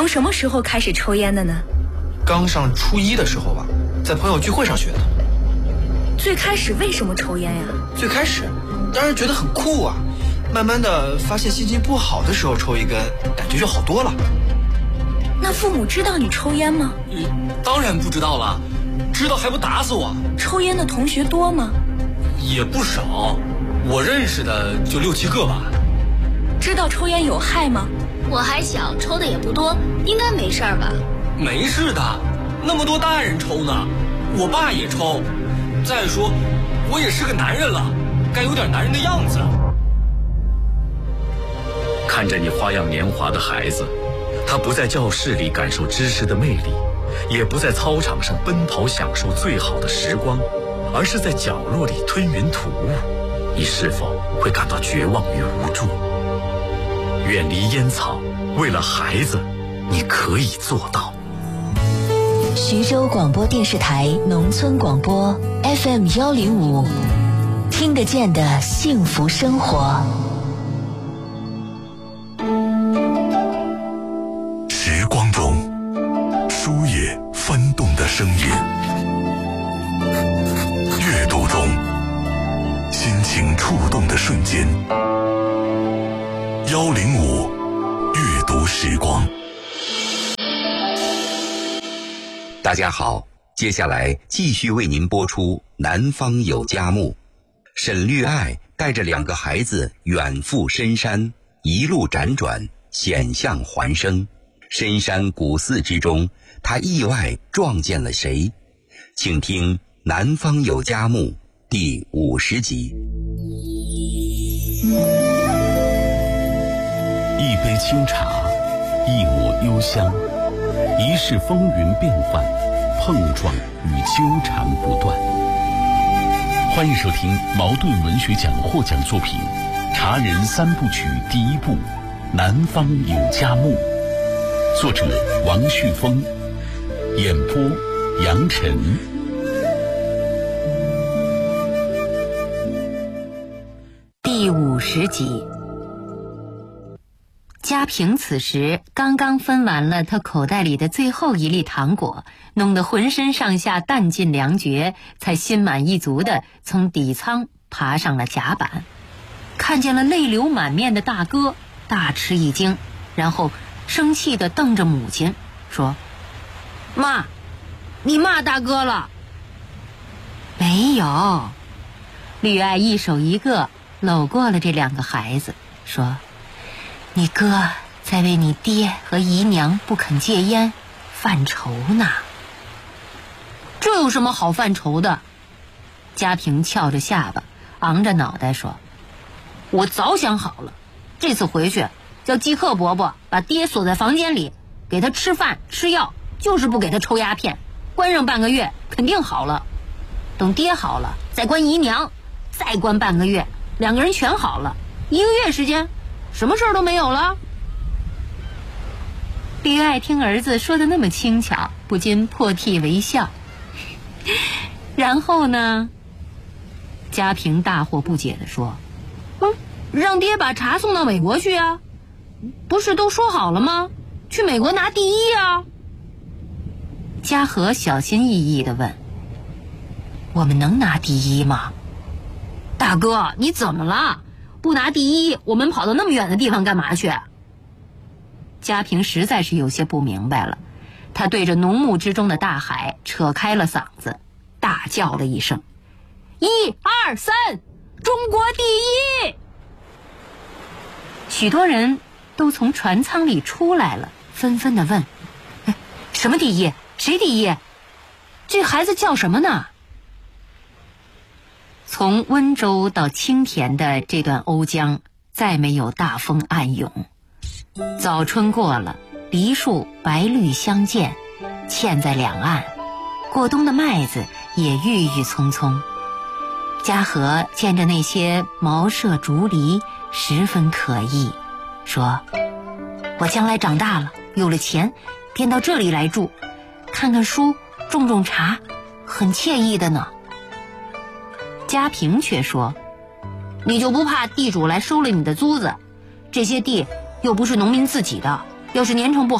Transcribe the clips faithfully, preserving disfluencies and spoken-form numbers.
从什么时候开始抽烟的呢？ 刚上初一的时候吧，在朋友聚会上学的。 最开始为什么抽烟呀？ 最开始当然觉得很酷啊，慢慢的发现心情不好的时候抽一根，感觉就好多了。 那父母知道你抽烟吗？ 嗯，当然不知道了，知道还不打死我。 抽烟的同学多吗？ 也不少，我认识的就六七个吧。 知道抽烟有害吗？ 我还小，抽的也不多，应该没事儿吧？ 没事的，那么多大人抽呢，我爸也抽。再说，我也是个男人了，该有点男人的样子。 看着你花样年华的孩子，他不在教室里感受知识的魅力，也不在操场上奔跑享受最好的时光，而是在角落里吞云吐雾，你是否会感到绝望与无助？远离烟草，为了孩子，你可以做到。 徐州广播电视台农村广播 F M 幺零五，听得见的幸福生活。 时光中，书页翻动的声音；阅读中，心情触动的瞬间。幺零五阅读时光。 大家好，接下来继续为您播出《南方有佳木》。沈绿爱带着两个孩子远赴深山，一路辗转，险象环生。深山古寺之中，他意外撞见了谁？请听《南方有佳木》第五十集。 一杯清茶，一抹幽香，一世风云变幻，碰撞与纠缠不断。欢迎收听茅盾文学奖获奖作品《茶人三部曲》第一部《南方有佳木》，作者王旭峰，演播杨晨。 第五十集。家平此时刚刚分完了他口袋里的最后一粒糖果，弄得浑身上下弹尽粮绝，才心满意足地从底舱爬上了甲板。看见了泪流满面的大哥，大吃一惊，然后生气地瞪着母亲说：妈，你骂大哥了？没有。绿爱一手一个搂过了这两个孩子，说：你哥在为你爹和姨娘不肯戒烟犯愁呢。这有什么好犯愁的？家平翘着下巴，昂着脑袋说：我早想好了，这次回去叫季克伯伯把爹锁在房间里，给他吃饭吃药，就是不给他抽鸦片，关上半个月肯定好了。等爹好了再关姨娘，再关半个月，两个人全好了，一个月时间什么事儿都没有了。绿爱听儿子说的那么轻巧，不禁破涕为笑。然后呢？家平大惑不解地说：嗯，让爹把茶送到美国去啊，不是都说好了吗？去美国拿第一啊。嘉禾小心翼翼地问：我们能拿第一吗？大哥，你怎么了？不拿第一，我们跑到那么远的地方干嘛去？家平实在是有些不明白了，他对着浓雾之中的大海扯开了嗓子，大叫了一声：一二三，中国第一！许多人都从船舱里出来了，纷纷地问：哎，什么第一？谁第一？这孩子叫什么呢？从温州到青田的这段瓯江再没有大风暗涌，早春过了，梨树白绿相间，嵌在两岸，过冬的麦子也郁郁葱葱。嘉禾见着那些茅舍竹篱，十分可意，说：我将来长大了，有了钱，便到这里来住，看看书，种种茶，很惬意的呢。家平却说：你就不怕地主来收了你的租子？这些地又不是农民自己的，要是年成不好，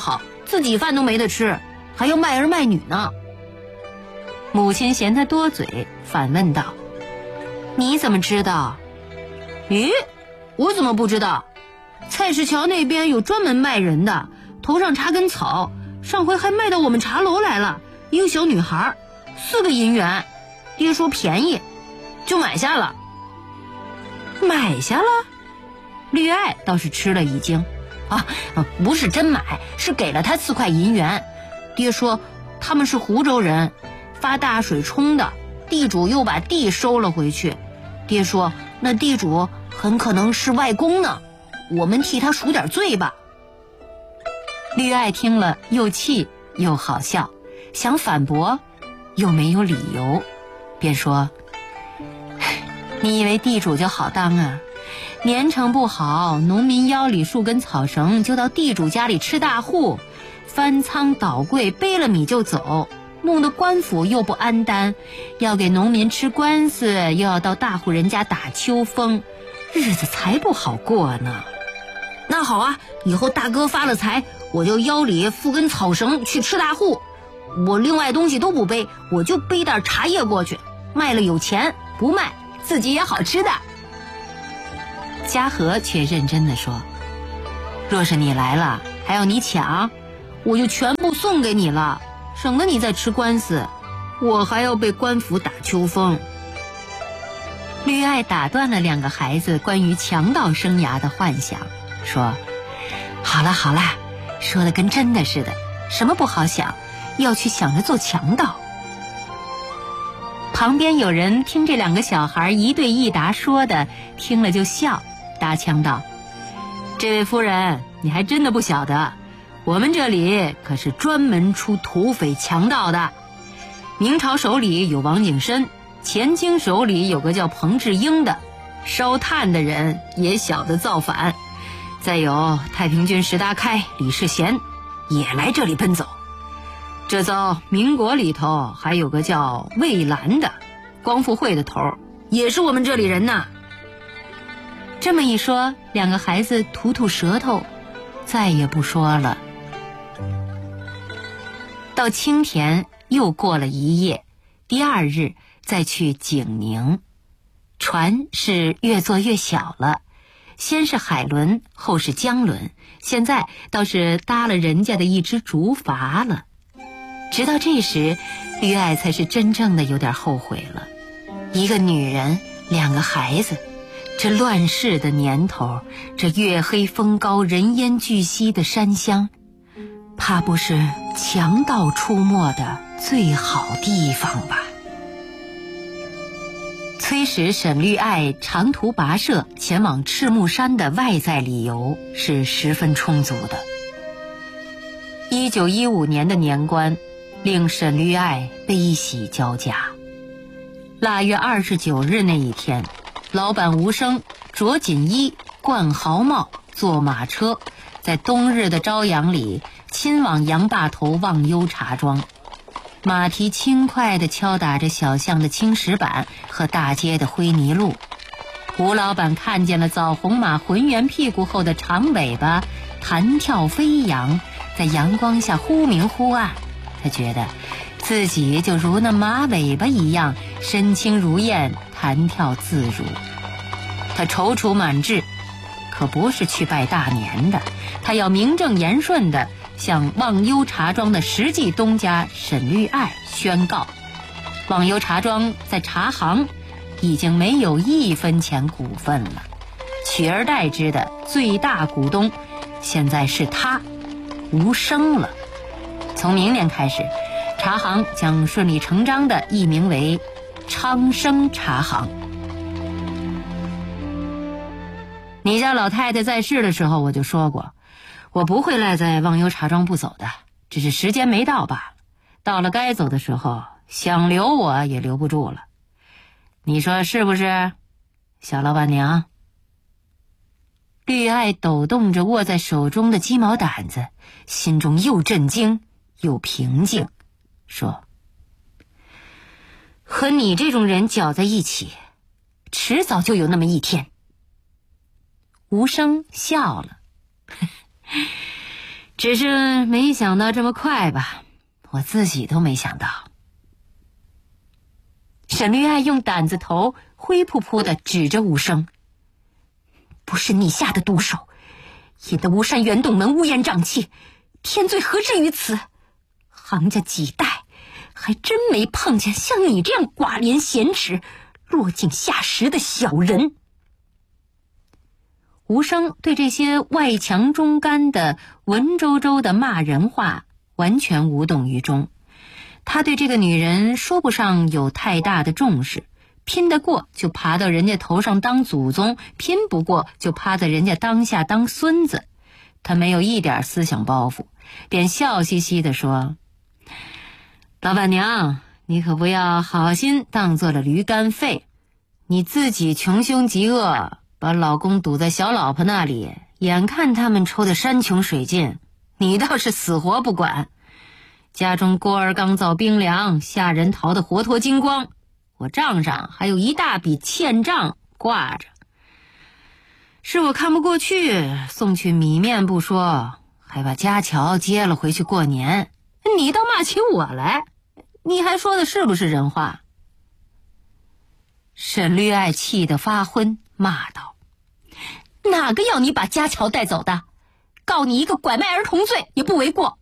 自己饭都没得吃，还要卖儿卖女呢。母亲嫌他多嘴，反问道：你怎么知道？咦，我怎么不知道？菜市桥那边有专门卖人的，头上插根草，上回还卖到我们茶楼来了，一个小女孩，四个银元，爹说便宜，就买下了。买下了？绿爱倒是吃了一惊，啊，不是真买，是给了他四块银元。爹说他们是湖州人，发大水冲的，地主又把地收了回去。爹说那地主很可能是外公呢，我们替他赎点罪吧。绿爱听了又气又好笑，想反驳又没有理由，便说：你以为地主就好当啊？年成不好，农民腰里束根草绳，就到地主家里吃大户，翻仓倒柜，背了米就走，弄得官府又不安担，要给农民吃官司，又要到大户人家打秋风，日子才不好过呢。那好啊，以后大哥发了财，我就腰里附根草绳去吃大户，我另外东西都不背，我就背点茶叶过去，卖了有钱，不卖自己也好吃的。嘉禾却认真地说：若是你来了还要你抢，我就全部送给你了，省得你再吃官司，我还要被官府打秋风。绿爱打断了两个孩子关于强盗生涯的幻想，说：好了好了，说的跟真的似的，什么不好想，要去想着做强盗。旁边有人听这两个小孩一对一答说的，听了就笑，搭腔道：这位夫人，你还真的不晓得，我们这里可是专门出土匪强盗的。明朝手里有王景深，前清手里有个叫彭志英的，烧炭的人也晓得造反，再有太平军石达开、李世贤也来这里奔走。这遭民国里头还有个叫魏兰的，光复会的头，也是我们这里人呐。这么一说，两个孩子吐吐舌头，再也不说了。到青田又过了一夜，第二日再去景宁。船是越做越小了，先是海轮，后是江轮，现在倒是搭了人家的一只竹筏了。直到这时，绿爱才是真正的有点后悔了。一个女人，两个孩子，这乱世的年头，这月黑风高人烟俱息的山乡，怕不是强盗出没的最好地方吧。催使沈绿爱长途跋涉前往赤木山的外在理由是十分充足的。一九一五年的年关令沈绿爱悲喜交加。腊月二十九日那一天，老板吴生着锦衣冠毫帽，坐马车，在冬日的朝阳里亲往杨坝头忘忧茶庄。马蹄轻快地敲打着小巷的青石板和大街的灰泥路。吴老板看见了枣红马浑圆屁股后的长尾巴弹跳飞扬，在阳光下忽明忽暗，他觉得自己就如那马尾巴一样身轻如燕，弹跳自如。他踌躇满志，可不是去拜大年的，他要名正言顺地向忘忧茶庄的实际东家沈绿爱宣告，忘忧茶庄在茶行已经没有一分钱股份了，取而代之的最大股东现在是他吴生了。从明年开始，茶行将顺理成章地易名为昌生茶行。你家老太太在世的时候我就说过，我不会赖在忘忧茶庄不走的，只是时间没到罢了。到了该走的时候，想留我也留不住了。你说是不是，小老板娘？绿爱抖动着握在手中的鸡毛掸子，心中又震惊又平静，说：和你这种人搅在一起，迟早就有那么一天。吴生笑了， 只是没想到这么快吧，我自己都没想到。沈绿爱用胆子头灰扑扑地指着无声，不是你下的毒手，引得吴山元洞门乌烟瘴气，天罪何至于此？行家几代还真没碰见像你这样寡廉鲜耻、落井下石的小人。吴声对这些外强中干的文绉绉的骂人话完全无动于衷，他对这个女人说不上有太大的重视，拼得过就爬到人家头上当祖宗，拼不过就趴在人家当下当孙子。他没有一点思想包袱，便笑嘻嘻地说：老板娘，你可不要好心当做了驴肝肺，你自己穷凶极恶，把老公堵在小老婆那里，眼看他们抽得山穷水尽，你倒是死活不管。家中锅儿刚造冰凉，下人逃得活脱精光，我账上还有一大笔欠账挂着。是我看不过去，送去米面不说，还把家乔接了回去过年，你倒骂起我来，你还说的是不是人话？沈绿爱气得发昏，骂道：哪个要你把家乔带走的？告你一个拐卖儿童罪也不为过。